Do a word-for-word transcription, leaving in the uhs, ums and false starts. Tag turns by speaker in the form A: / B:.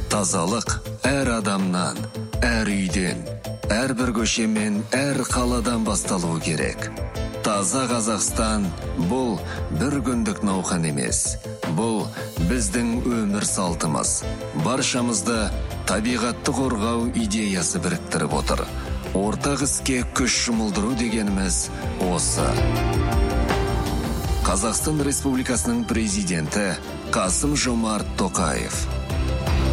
A: Тазалық әр адамнан, әр үйден, әрбір көше мен әр қаладан басталуы керек. Таза Қазақстан бұл бір күндік науқан емес. Бұл біздің өмір салтымыз. Баршамызды табиғатты қорғау идеясы біріктіріп отыр. Ортақ іске күш жұмылдыру дегеніміз осы. Қазақстан Республикасының президенті Қасым Жомарт Тоқаев.